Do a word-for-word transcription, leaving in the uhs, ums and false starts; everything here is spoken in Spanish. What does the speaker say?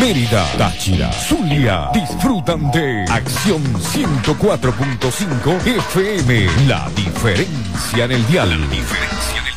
Mérida, Táchira, Zulia, disfrutan de Acción ciento cuatro punto cinco F M. La diferencia en el dial. La diferencia en el